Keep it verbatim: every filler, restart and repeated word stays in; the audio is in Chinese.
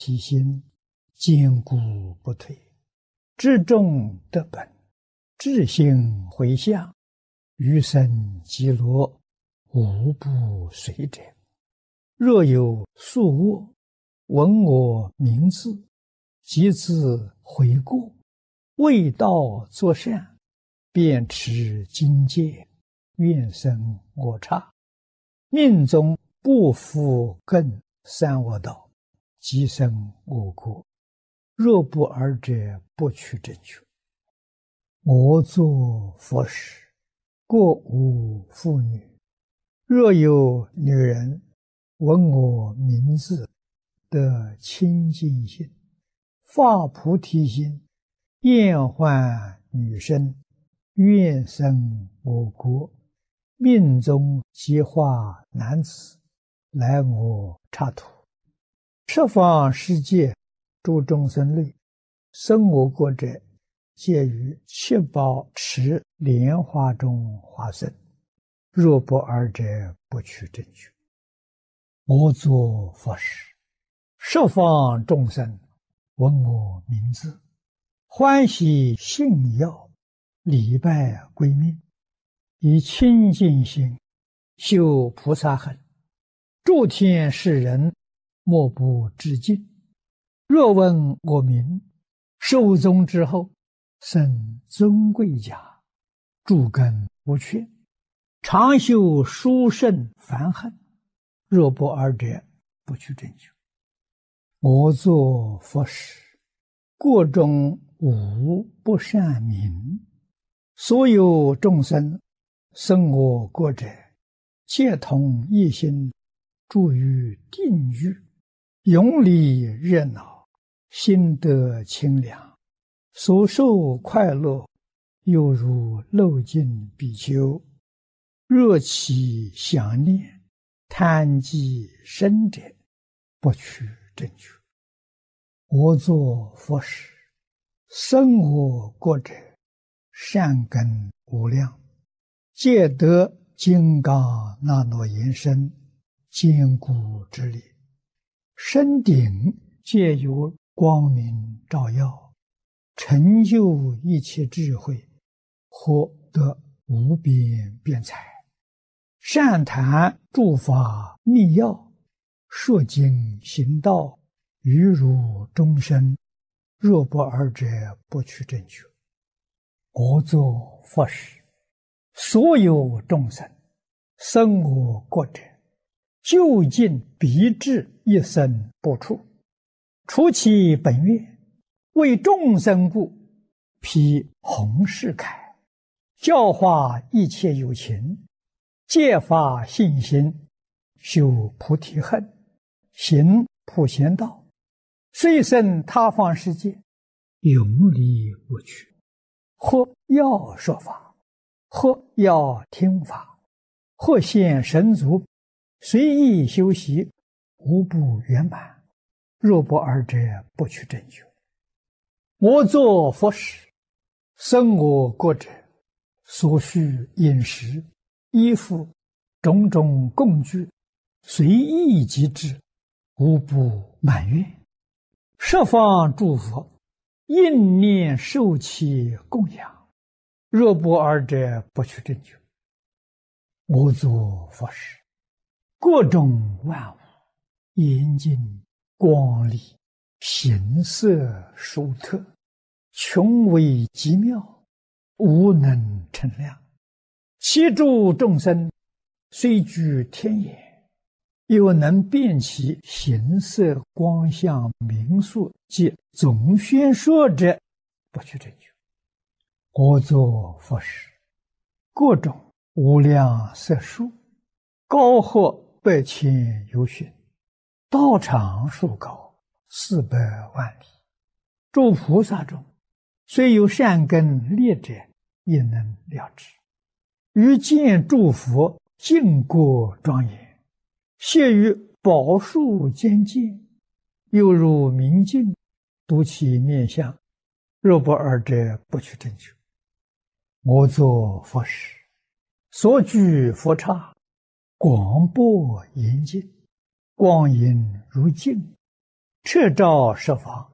体心，坚固不退，至重得本，至性回向，余生极乐，无不随者。若有宿卧，闻我名字，即自悔过，未到作善，便持经戒，愿生我刹，命中不复更三恶道，即生我国。若不尔者，不取正觉。我作佛时，过无妇女。若有女人闻我名字，得清净心，发菩提心，厌患女身，愿生我国，命中即化男子，来我刹土。十方世界诸众生类，生我国者，皆于七宝池莲花中化身。若不尔者，不取正觉。我作佛时，十方众生闻我名字，欢喜信要，礼拜归命，以清净心修菩萨行，诸天世人莫不致敬。若闻我名，寿终之后，生尊贵家，诸根不缺，常修殊胜梵行。若不尔者，不取正觉。我作佛时，国中无不善名，所有众生生我国者，皆同一心，住于定狱，永离热闹，心得清凉，所受快乐，犹如漏尽比丘。若其想念，贪积深者，不取正觉。我作佛时，生我国者，善根无量，皆得金刚那罗延伸，坚固之力，身顶皆有光明照耀，成就一切智慧，获得无边辩才，善谈诸法密要，说经行道，于如众生。若不尔者，不取正觉。我作佛时，所有众生生我国者，究竟必至一生不出，除其本愿，为众生故，披弘誓铠，教化一切有情，戒发信心，修菩提恨，行普贤道，虽生他方世界，永离我趣。或要说法，或要听法，或现神足，随意修习，无不圆满。若不尔者，不取正觉。我作佛时，生我国者，所需饮食、衣服、种种供具，随意即至，无不满愿。十方诸佛应念受其供养。若不尔者，不取正觉。我作佛时，各种万物严净光丽，形色殊特，穷微极妙，无能称量。其诸众生虽居天眼，又能辨其形色光相名数及总宣说者，不取正觉。我作佛时，各种无量色数，高或百千由旬，道长数高，四百万里。诸菩萨中，虽有善根劣者，也能了知。于见诸佛净国庄严，谢于宝树间见，犹如明镜，睹其面相。若不尔者，不取正觉。我作佛时，所居佛刹，广博严净，光阴如镜， 彻照十方，